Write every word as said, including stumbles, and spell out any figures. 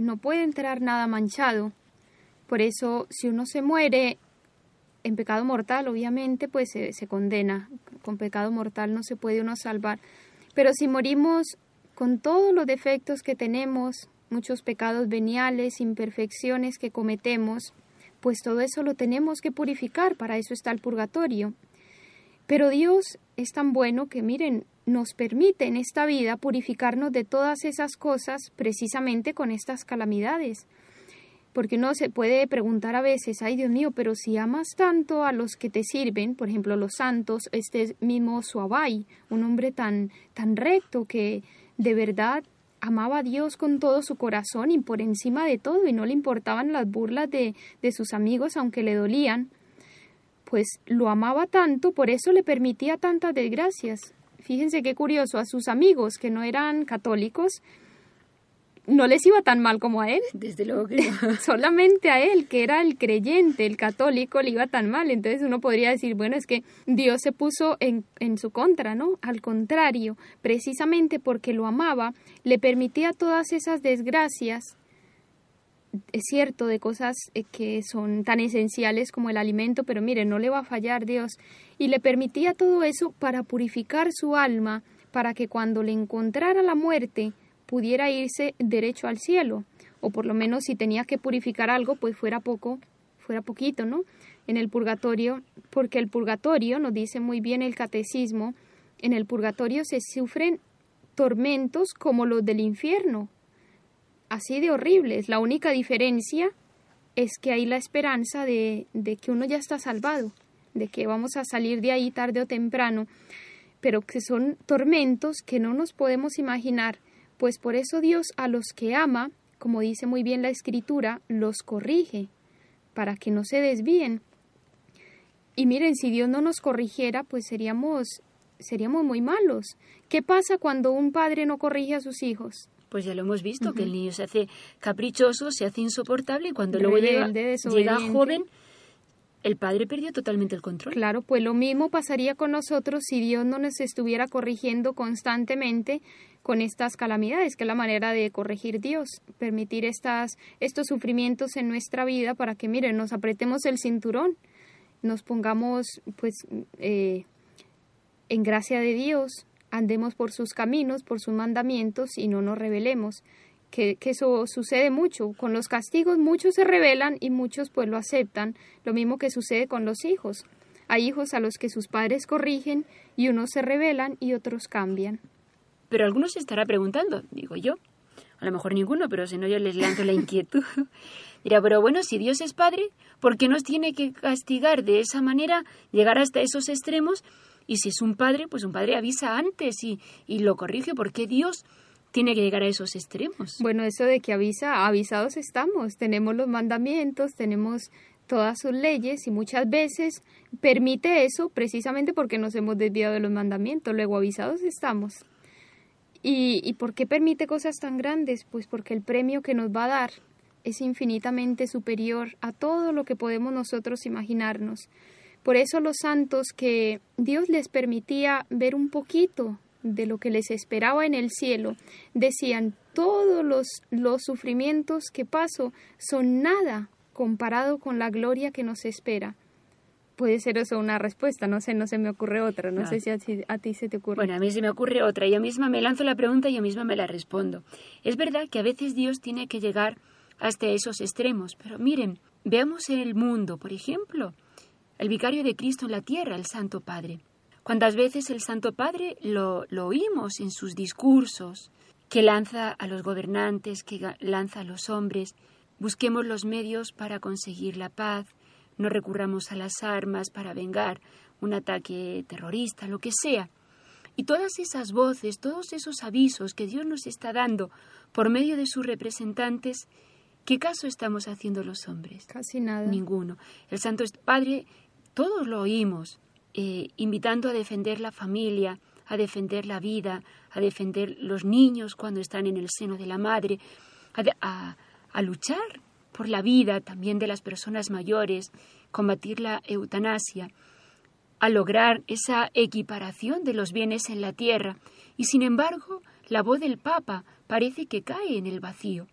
no puede entrar nada manchado. Por eso, si uno se muere en pecado mortal, obviamente, pues se, se condena. Con pecado mortal no se puede uno salvar. Pero si morimos con todos los defectos que tenemos, muchos pecados veniales, imperfecciones que cometemos, pues todo eso lo tenemos que purificar, para eso está el purgatorio. Pero Dios es tan bueno que, miren, nos permite en esta vida purificarnos de todas esas cosas precisamente con estas calamidades. Porque uno se puede preguntar a veces, ay Dios mío, pero si amas tanto a los que te sirven, por ejemplo los santos, este mismo Suabai, un hombre tan, tan recto que de verdad amaba a Dios con todo su corazón y por encima de todo, y no le importaban las burlas de, de sus amigos aunque le dolían, pues lo amaba tanto, por eso le permitía tantas desgracias. Fíjense qué curioso, a sus amigos que no eran católicos, no les iba tan mal como a él. Desde luego que no. Solamente a él, que era el creyente, el católico, le iba tan mal. Entonces uno podría decir, bueno, es que Dios se puso en, en su contra, ¿no? Al contrario, precisamente porque lo amaba, le permitía todas esas desgracias, es cierto, de cosas que son tan esenciales como el alimento, pero mire, no le va a fallar Dios. Y le permitía todo eso para purificar su alma, para que cuando le encontrara la muerte, pudiera irse derecho al cielo, o por lo menos si tenía que purificar algo, pues fuera poco, fuera poquito, ¿no? En el purgatorio, porque el purgatorio, nos dice muy bien el catecismo, en el purgatorio se sufren tormentos como los del infierno, así de horribles. La única diferencia es que hay la esperanza de, de que uno ya está salvado, de que vamos a salir de ahí tarde o temprano, pero que son tormentos que no nos podemos imaginar. Pues por eso Dios a los que ama, como dice muy bien la Escritura, los corrige, para que no se desvíen. Y miren, si Dios no nos corrigiera, pues seríamos, seríamos muy malos. ¿Qué pasa cuando un padre no corrige a sus hijos? Pues ya lo hemos visto, Uh-huh. que el niño se hace caprichoso, se hace insoportable, y cuando Rebelde, luego llega, llega joven, el padre perdió totalmente el control. Claro, pues lo mismo pasaría con nosotros si Dios no nos estuviera corrigiendo constantemente con estas calamidades, que es la manera de corregir Dios, permitir estas, estos sufrimientos en nuestra vida para que, miren, nos apretemos el cinturón, nos pongamos pues eh, en gracia de Dios, andemos por sus caminos, por sus mandamientos y no nos rebelemos. Que, que eso sucede mucho. Con los castigos muchos se rebelan y muchos pues lo aceptan. Lo mismo que sucede con los hijos. Hay hijos a los que sus padres corrigen y unos se rebelan y otros cambian. Pero algunos se estará preguntando, digo yo, a lo mejor ninguno, pero si no yo les lanzo la inquietud. Dirá, pero bueno, si Dios es padre, ¿por qué nos tiene que castigar de esa manera, llegar hasta esos extremos? Y si es un padre, pues un padre avisa antes y, y lo corrige. ¿Por qué Dios tiene que llegar a esos extremos? Bueno, eso de que avisa, avisados estamos. Tenemos los mandamientos, tenemos todas sus leyes y muchas veces permite eso precisamente porque nos hemos desviado de los mandamientos. Luego avisados estamos. ¿Y, y por qué permite cosas tan grandes? Pues porque el premio que nos va a dar es infinitamente superior a todo lo que podemos nosotros imaginarnos. Por eso los santos que Dios les permitía ver un poquito de lo que les esperaba en el cielo, decían, todos los, los sufrimientos que paso son nada comparado con la gloria que nos espera. Puede ser eso una respuesta, no sé, no se me ocurre otra, no, no. sé si a ti, a ti se te ocurre. Bueno, a mí se me ocurre otra, yo misma me lanzo la pregunta y yo misma me la respondo. Es verdad que a veces Dios tiene que llegar hasta esos extremos, pero miren, veamos en el mundo, por ejemplo, el vicario de Cristo en la tierra, el Santo Padre. ¿Cuántas veces el Santo Padre lo, lo oímos en sus discursos, que lanza a los gobernantes, que lanza a los hombres? Busquemos los medios para conseguir la paz, no recurramos a las armas para vengar un ataque terrorista, lo que sea. Y todas esas voces, todos esos avisos que Dios nos está dando por medio de sus representantes, ¿qué caso estamos haciendo los hombres? Casi nada. Ninguno. El Santo Padre, todos lo oímos, eh, invitando a defender la familia, a defender la vida, a defender los niños cuando están en el seno de la madre, a, a, a luchar por la vida también de las personas mayores, combatir la eutanasia, a lograr esa equiparación de los bienes en la tierra. Y sin embargo, la voz del Papa parece que cae en el vacío.